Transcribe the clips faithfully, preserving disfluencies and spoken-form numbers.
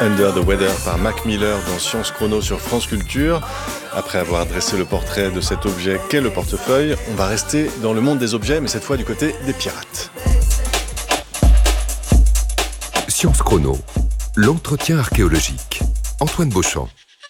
Under the Weather par Mac Miller dans Science Chrono sur France Culture. Après avoir dressé le portrait de cet objet qu'est le portefeuille, on va rester dans le monde des objets, mais cette fois du côté des pirates. Science Chrono, l'entretien archéologique. Antoine Beauchamp.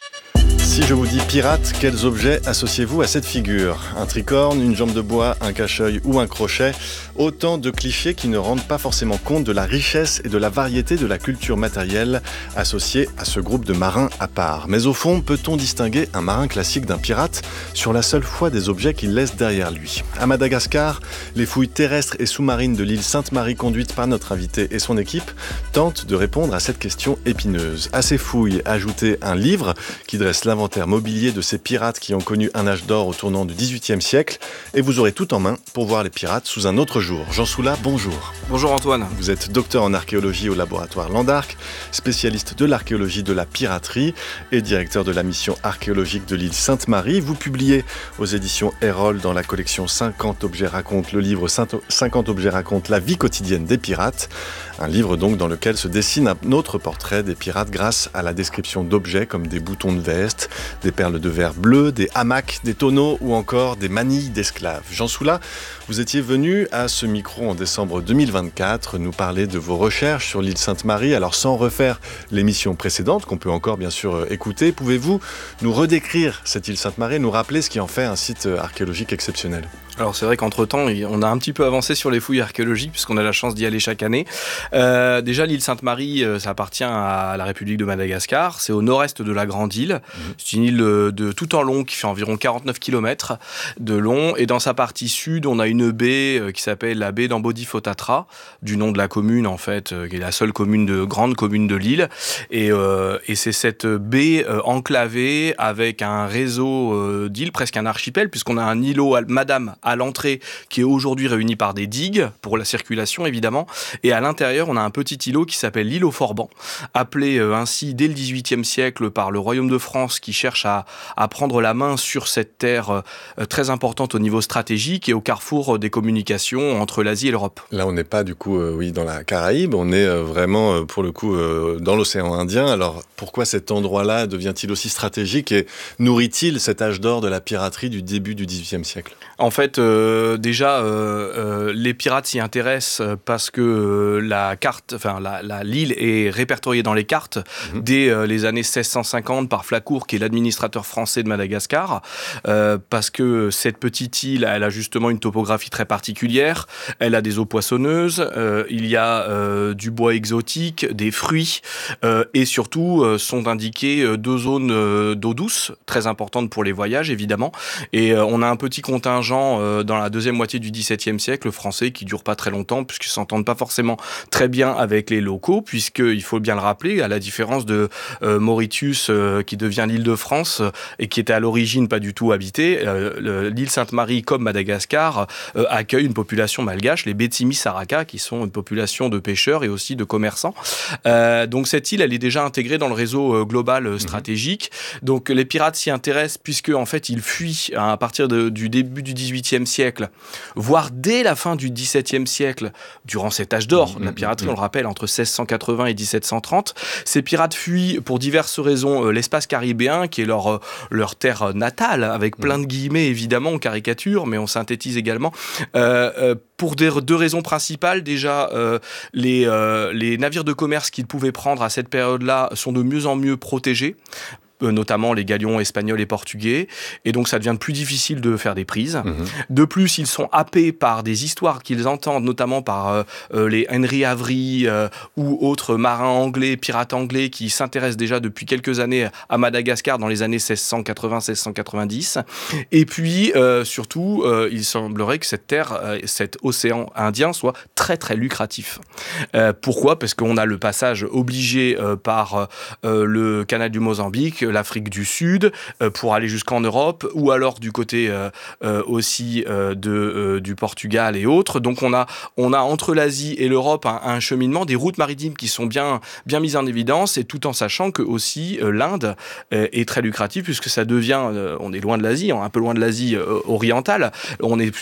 Si je vous dis pirate, quels objets associez-vous à cette figure ? Un tricorne, une jambe de bois, un cache-œil ou un crochet ? Autant de clichés qui ne rendent pas forcément compte de la richesse et de la variété de la culture matérielle associée à ce groupe de marins à part. Mais au fond, peut-on distinguer un marin classique d'un pirate sur la seule foi des objets qu'il laisse derrière lui ? À Madagascar, les fouilles terrestres et sous-marines de l'île Sainte-Marie conduites par notre invité et son équipe tentent de répondre à cette question épineuse. À ces fouilles, ajoutez un livre qui dresse l'inventaire mobilier de ces pirates qui ont connu un âge d'or au tournant du dix-huitième siècle et vous aurez tout en main pour voir les pirates sous un autre jour. Jean Soula, bonjour. Bonjour Antoine. Vous êtes docteur en archéologie au laboratoire Landark, spécialiste de l'archéologie de la piraterie et directeur de la mission archéologique de l'île Sainte-Marie. Vous publiez aux éditions Erol dans la collection cinquante objets racontent le livre cinquante objets racontent la vie quotidienne des pirates. Un livre donc dans lequel se dessine un autre portrait des pirates grâce à la description d'objets comme des boutons de veste, des perles de verre bleu, des hamacs, des tonneaux ou encore des manilles d'esclaves. Jean Soula, vous étiez venu à ce micro en décembre deux mille vingt-quatre nous parler de vos recherches sur l'île Sainte-Marie. Alors sans refaire l'émission précédente, qu'on peut encore bien sûr écouter, pouvez-vous nous redécrire cette île Sainte-Marie et nous rappeler ce qui en fait un site archéologique exceptionnel ? Alors c'est vrai qu'entre-temps, on a un petit peu avancé sur les fouilles archéologiques puisqu'on a la chance d'y aller chaque année. Euh, déjà, l'île Sainte-Marie, ça appartient à la République de Madagascar. C'est au nord-est de la Grande Île. Mmh. C'est une île de tout en long qui fait environ quarante-neuf kilomètres de long. Et dans sa partie sud, on a une baie qui s'appelle la baie d'Ambodifotatra, du nom de la commune en fait, qui est la seule commune de, grande commune de l'île. Et, euh, et c'est cette baie euh, enclavée avec un réseau euh, d'îles, presque un archipel, puisqu'on a un îlot à Madame à l'entrée qui est aujourd'hui réuni par des digues pour la circulation évidemment, et à l'intérieur on a un petit îlot qui s'appelle l'îlot Forban, appelé euh, ainsi dès le dix-huitième siècle par le Royaume de France qui cherche à, à prendre la main sur cette terre euh, très importante au niveau stratégique et au carrefour des communications entre l'Asie et l'Europe. Là on n'est pas du coup euh, oui, dans la Caraïbe, on est euh, vraiment euh, pour le coup euh, dans l'océan Indien. Alors pourquoi cet endroit-là devient-il aussi stratégique et nourrit-il cet âge d'or de la piraterie du début du dix-huitième siècle ? En fait, euh, déjà, euh, euh, les pirates s'y intéressent parce que euh, la carte, enfin, la, la, l'île est répertoriée dans les cartes mmh. dès euh, les années seize cent cinquante par Flacourt, qui est l'administrateur français de Madagascar, euh, parce que cette petite île, elle a justement une topographie très particulière. Elle a des eaux poissonneuses, euh, il y a euh, du bois exotique, des fruits, euh, et surtout euh, sont indiquées euh, deux zones euh, d'eau douce, très importantes pour les voyages, évidemment. Et euh, on a un petit contingent euh, dans la deuxième moitié du dix-septième siècle français qui dure pas très longtemps puisqu'ils s'entendent pas forcément très bien avec les locaux, puisqu'il faut bien le rappeler, à la différence de euh, Mauritius euh, qui devient l'île de France euh, et qui était à l'origine pas du tout habitée, euh, le, l'île Sainte-Marie comme Madagascar euh, accueille une population malgache, les Betimi Saraka, qui sont une population de pêcheurs et aussi de commerçants. Euh, donc cette île, elle est déjà intégrée dans le réseau euh, global euh, stratégique. Mmh. Donc les pirates s'y intéressent puisque en fait ils fuient à partir de, du début du dix-huitième siècle, voire dès la fin du dix-septième siècle, durant cet âge d'or de la piraterie, on le rappelle, entre seize cent quatre-vingts et dix-sept cent trente, ces pirates fuient pour diverses raisons euh, l'espace caribéen, qui est leur, euh, leur terre natale, avec plein de guillemets, évidemment, on caricature, mais on synthétise également, euh, euh, pour des, deux raisons principales. Déjà, euh, les, euh, les navires de commerce qu'ils pouvaient prendre à cette période-là sont de mieux en mieux protégés, notamment les galions espagnols et portugais, et donc ça devient plus difficile de faire des prises. Mmh. De plus, ils sont happés par des histoires qu'ils entendent, notamment par euh, les Henry Avery euh, ou autres marins anglais, pirates anglais, qui s'intéressent déjà depuis quelques années à Madagascar dans les années seize cent quatre-vingts seize cent quatre-vingt-dix. Et puis, euh, surtout, euh, il semblerait que cette terre, euh, cet océan Indien soit très très lucratif. Euh, pourquoi ? Parce qu'on a le passage obligé euh, par euh, le canal du Mozambique, l'Afrique du Sud, euh, pour aller jusqu'en Europe, ou alors du côté euh, euh, aussi euh, de, euh, du Portugal et autres. Donc on a, on a entre l'Asie et l'Europe un, un cheminement, des routes maritimes qui sont bien, bien mises en évidence, et tout en sachant que aussi euh, l'Inde euh, est très lucrative, puisque ça devient, euh, on est loin de l'Asie, un peu loin de l'Asie euh, orientale, on est